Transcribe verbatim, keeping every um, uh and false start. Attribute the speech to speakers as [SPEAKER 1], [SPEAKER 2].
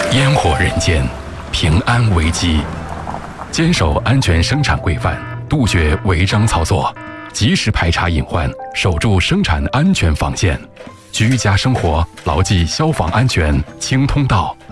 [SPEAKER 1] 烟火人间，平安危机。坚守安全生产规范，杜绝违章操作，及时排查隐患，守住生产安全防线。居家生活牢记消防安全清通道，